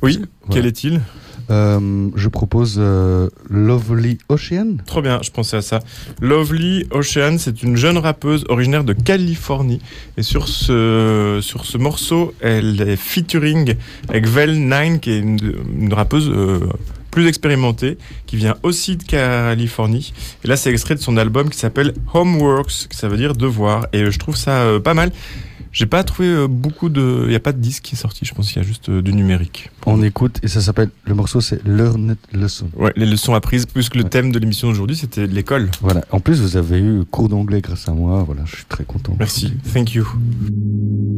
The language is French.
Oui, Voilà. quel est-il ? Je propose Lovely Ocean. Trop bien, je pensais à ça. Lovely Ocean, c'est une jeune rappeuse originaire de Californie. Et sur ce morceau, elle est featuring avec Vel9, qui est une rappeuse plus expérimentée, qui vient aussi de Californie. Et là, c'est extrait de son album qui s'appelle Homeworks, ça veut dire devoir. Et je trouve ça pas mal. J'ai pas trouvé beaucoup de... Il n'y a pas de disque qui est sorti, je pense qu'il y a juste du numérique. On écoute, et ça s'appelle, le morceau c'est Learned Lesson. Ouais, les leçons apprises, puisque le thème de l'émission d'aujourd'hui, c'était l'école. Voilà, en plus vous avez eu cours d'anglais grâce à moi, voilà, je suis très content. Merci, thank you.